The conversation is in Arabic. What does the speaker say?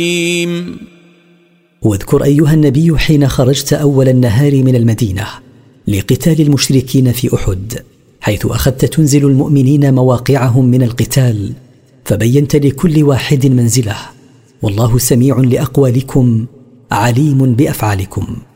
واذكر أيها النبي حين خرجت أول النهار من المدينة لقتال المشركين في أحد، حيث أخذت تنزل المؤمنين مواقعهم من القتال، فبينت لكل واحد منزله، والله سميع لأقوالكم عليم بأفعالكم.